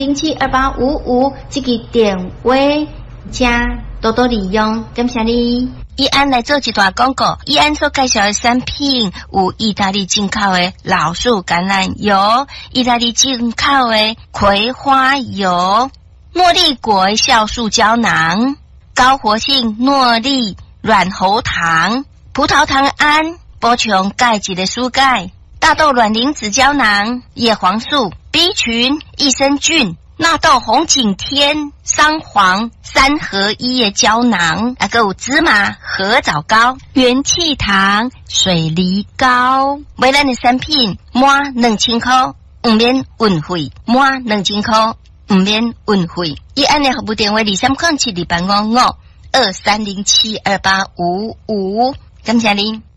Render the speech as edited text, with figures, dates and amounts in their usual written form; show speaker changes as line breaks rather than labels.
072855这个电话，请多多利用，感谢你。
义安来做一段广告，义安所介绍的产品有意大利进口的老树橄榄油，意大利进口的葵花油，诺丽果的酵素胶囊，高活性诺丽软喉糖，葡萄糖胺补充钙质的蔬钙，大豆卵磷脂胶囊，叶黄素 B 群益生菌，纳豆红景天桑黄3合1的胶囊，还有芝麻合枣膏，元气糖水梨膏，买咱的产品满2000块不免运费，满2000块不免运费。义安的服务电话2307285523072855，感谢您。